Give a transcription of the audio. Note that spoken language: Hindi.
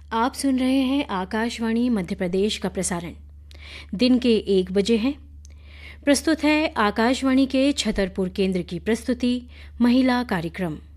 आप सुन रहे हैं आकाशवाणी मध्य प्रदेश का प्रसारण। दिन के 1 बजे है। प्रस्तुत है आकाशवाणी के छतरपुर केंद्र की प्रस्तुति महिला कार्यक्रम।